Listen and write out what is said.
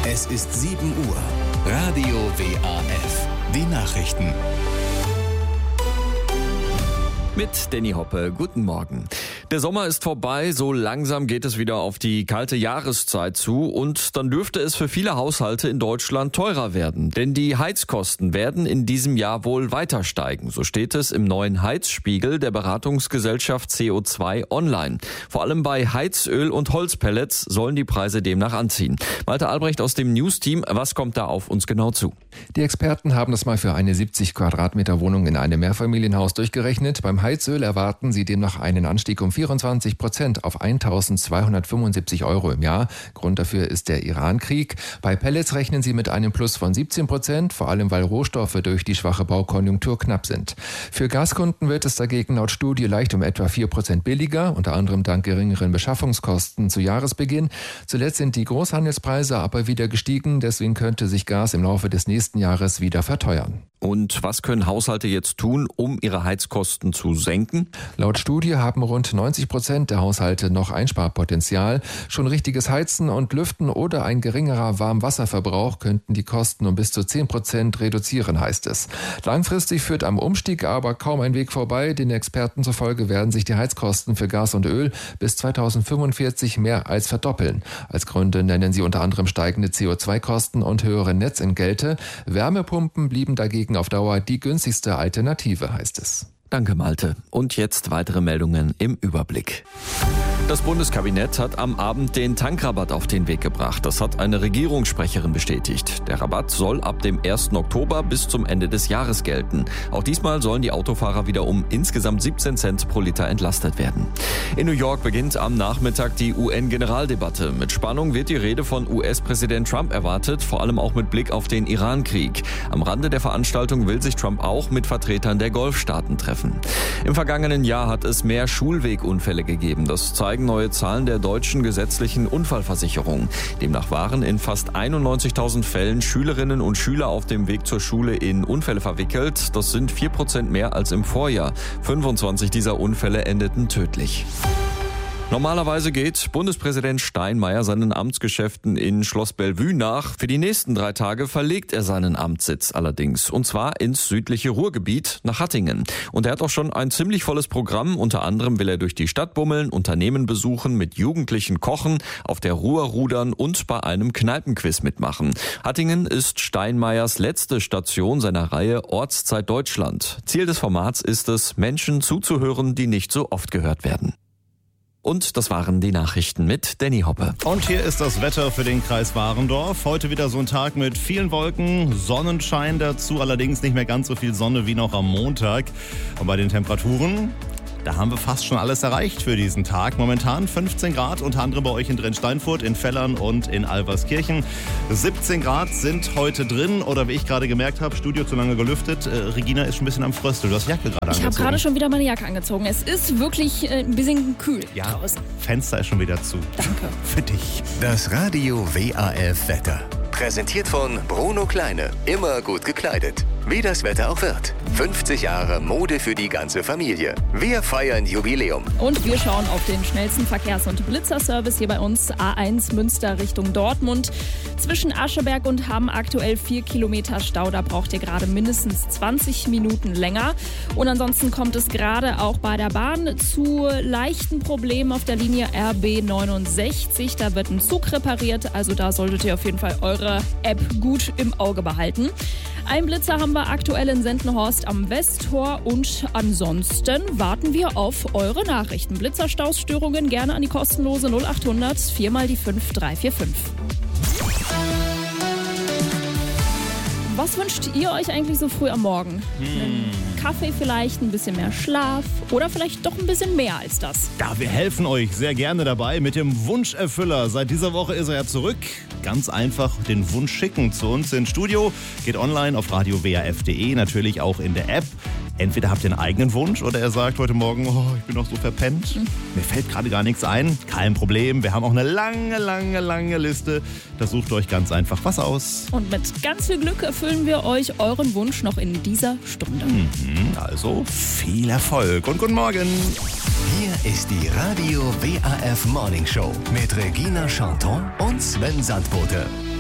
Es ist 7 Uhr. Radio WAF. Die Nachrichten. Mit Danny Hoppe, guten Morgen. Der Sommer ist vorbei, so langsam geht es wieder auf die kalte Jahreszeit zu und dann dürfte es für viele Haushalte in Deutschland teurer werden. Denn die Heizkosten werden in diesem Jahr wohl weiter steigen. So steht es im neuen Heizspiegel der Beratungsgesellschaft CO2 Online. Vor allem bei Heizöl und Holzpellets sollen die Preise demnach anziehen. Malte Albrecht aus dem News-Team, was kommt da auf uns genau zu? Die Experten haben das mal für eine 70 Quadratmeter Wohnung in einem Mehrfamilienhaus durchgerechnet. Beim Heizöl erwarten sie demnach einen Anstieg um 24% auf 1.275 € im Jahr. Grund dafür ist der Iran-Krieg. Bei Pellets rechnen sie mit einem Plus von 17%, vor allem weil Rohstoffe durch die schwache Baukonjunktur knapp sind. Für Gaskunden wird es dagegen laut Studie leicht um etwa 4% billiger, unter anderem dank geringeren Beschaffungskosten zu Jahresbeginn. Zuletzt sind die Großhandelspreise aber wieder gestiegen, deswegen könnte sich Gas im Laufe des nächsten Jahres wieder verteuern. Und was können Haushalte jetzt tun, um ihre Heizkosten zu senken? Laut Studie haben rund 90% der Haushalte noch Einsparpotenzial. Schon richtiges Heizen und Lüften oder ein geringerer Warmwasserverbrauch könnten die Kosten um bis zu 10% reduzieren, heißt es. Langfristig führt am Umstieg aber kaum ein Weg vorbei. Den Experten zufolge werden sich die Heizkosten für Gas und Öl bis 2045 mehr als verdoppeln. Als Gründe nennen sie unter anderem steigende CO2-Kosten und höhere Netzentgelte. Wärmepumpen blieben dagegen auf Dauer die günstigste Alternative, heißt es. Danke, Malte. Und jetzt weitere Meldungen im Überblick. Das Bundeskabinett hat am Abend den Tankrabatt auf den Weg gebracht. Das hat eine Regierungssprecherin bestätigt. Der Rabatt soll ab dem 1. Oktober bis zum Ende des Jahres gelten. Auch diesmal sollen die Autofahrer wieder um insgesamt 17 Cent pro Liter entlastet werden. In New York beginnt am Nachmittag die UN-Generaldebatte. Mit Spannung wird die Rede von US-Präsident Trump erwartet, vor allem auch mit Blick auf den Iran-Krieg. Am Rande der Veranstaltung will sich Trump auch mit Vertretern der Golfstaaten treffen. Im vergangenen Jahr hat es mehr Schulwegunfälle gegeben. Das zeigen neue Zahlen der deutschen gesetzlichen Unfallversicherung. Demnach waren in fast 91.000 Fällen Schülerinnen und Schüler auf dem Weg zur Schule in Unfälle verwickelt. Das sind 4% mehr als im Vorjahr. 25 dieser Unfälle endeten tödlich. Normalerweise geht Bundespräsident Steinmeier seinen Amtsgeschäften in Schloss Bellevue nach. Für die nächsten 3 Tage verlegt er seinen Amtssitz allerdings. Und zwar ins südliche Ruhrgebiet nach Hattingen. Und er hat auch schon ein ziemlich volles Programm. Unter anderem will er durch die Stadt bummeln, Unternehmen besuchen, mit Jugendlichen kochen, auf der Ruhr rudern und bei einem Kneipenquiz mitmachen. Hattingen ist Steinmeiers letzte Station seiner Reihe Ortszeit Deutschland. Ziel des Formats ist es, Menschen zuzuhören, die nicht so oft gehört werden. Und das waren die Nachrichten mit Danny Hoppe. Und hier ist das Wetter für den Kreis Warendorf. Heute wieder so ein Tag mit vielen Wolken, Sonnenschein dazu, allerdings nicht mehr ganz so viel Sonne wie noch am Montag. Und bei den Temperaturen, da haben wir fast schon alles erreicht für diesen Tag. Momentan 15 Grad, unter anderem bei euch in Drensteinfurt, in Vellern und in Alverskirchen. 17 Grad sind heute drin oder wie ich gerade gemerkt habe, Studio zu lange gelüftet. Regina ist schon ein bisschen am Frösteln. Du hast die Jacke gerade angezogen. Ich habe gerade schon wieder meine Jacke angezogen. Es ist wirklich ein bisschen kühl draußen. Fenster ist schon wieder zu. Danke. Für dich. Das Radio WAF Wetter. Präsentiert von Bruno Kleine. Immer gut gekleidet. Wie das Wetter auch wird. 50 Jahre Mode für die ganze Familie. Wir feiern Jubiläum. Und wir schauen auf den schnellsten Verkehrs- und Blitzerservice hier bei uns. A1 Münster Richtung Dortmund. Zwischen Ascheberg und Hamm aktuell 4 Kilometer Stau. Da braucht ihr gerade mindestens 20 Minuten länger. Und ansonsten kommt es gerade auch bei der Bahn zu leichten Problemen auf der Linie RB 69. Da wird ein Zug repariert. Also da solltet ihr auf jeden Fall eure App gut im Auge behalten. Ein Blitzer haben wir aktuell in Sendenhorst am Westtor und ansonsten warten wir auf eure Nachrichten. Blitzerstausstörungen gerne an die kostenlose 0800 4 mal die 5345. Was wünscht ihr euch eigentlich so früh am Morgen? Einen Kaffee vielleicht, ein bisschen mehr Schlaf oder vielleicht doch ein bisschen mehr als das? Ja, wir helfen euch sehr gerne dabei mit dem Wunscherfüller. Seit dieser Woche ist er ja zurück. Ganz einfach den Wunsch schicken zu uns ins Studio. Geht online auf radiowaf.de, natürlich auch in der App. Entweder habt ihr einen eigenen Wunsch oder er sagt heute Morgen, ich bin noch so verpennt. Mir fällt gerade gar nichts ein. Kein Problem, wir haben auch eine lange Liste. Da sucht euch ganz einfach was aus. Und mit ganz viel Glück erfüllen wir euch euren Wunsch noch in dieser Stunde. Also viel Erfolg und guten Morgen. Hier ist die Radio WAF Morning Show mit Regina Chanton und Sven Sandbote.